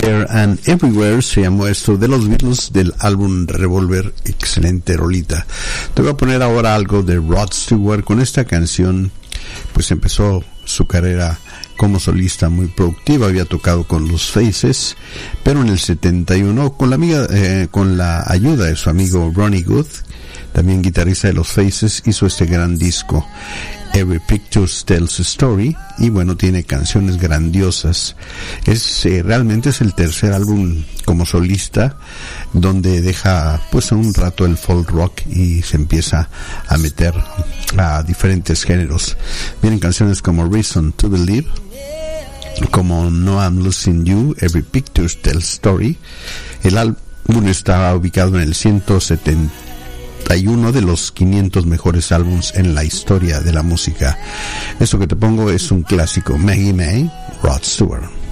There and Everywhere se llamó esto de los Beatles del álbum Revolver. Excelente rolita. Te voy a poner ahora algo de Rod Stewart. Con esta canción pues empezó su carrera como solista muy productiva. Había tocado con los Faces, pero en el 71 con la ayuda de su amigo Ronnie Good, también guitarrista de los Faces, hizo este gran disco Every Picture Tells a Story, y bueno, tiene canciones grandiosas. Realmente es el tercer álbum como solista donde deja pues un rato el folk rock y se empieza a meter a diferentes géneros. Vienen canciones como Reason to Believe, como No I'm Losing You, Every Picture Tells a Story. El álbum está ubicado en el 171 de los 500 mejores álbumes en la historia de la música. Esto que te pongo es un clásico, Maggie May, Rod Stewart.